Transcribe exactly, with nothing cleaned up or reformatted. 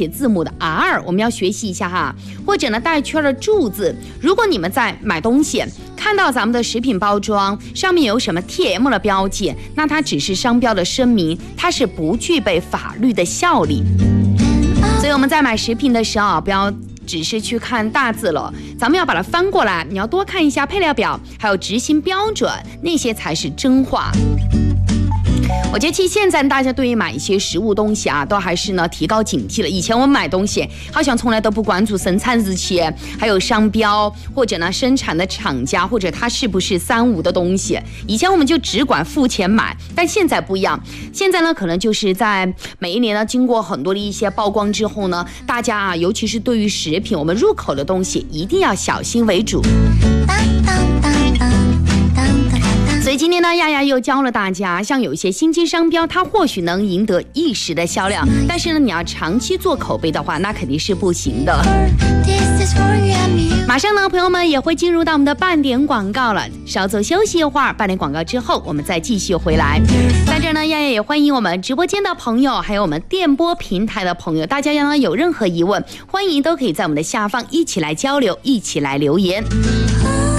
写字母的 R， 我们要学习一下哈。或者呢带圈的柱字。如果你们在买东西看到咱们的食品包装上面有什么 T M 的标记，那它只是商标的声明，它是不具备法律的效力。所以我们在买食品的时候啊，不要只是去看大字了，咱们要把它翻过来，你要多看一下配料表，还有执行标准，那些才是真话。我觉得其实现在大家对于买一些食物东西啊，都还是呢提高警惕了。以前我们买东西好像从来都不关注生产日期，还有商标，或者呢生产的厂家，或者它是不是三无的东西。以前我们就只管付钱买，但现在不一样。现在呢，可能就是在每一年呢，经过很多的一些曝光之后呢，大家啊，尤其是对于食品，我们入口的东西一定要小心为主。所以今天呢，亚亚又教了大家，像有一些新机商标，它或许能赢得一时的销量，但是呢，你要长期做口碑的话，那肯定是不行的。马上呢，朋友们也会进入到我们的半点广告了，稍作休息一会儿，半点广告之后，我们再继续回来。在这呢，亚亚也欢迎我们直播间的朋友，还有我们电波平台的朋友，大家要呢有任何疑问，欢迎都可以在我们的下方一起来交流，一起来留言。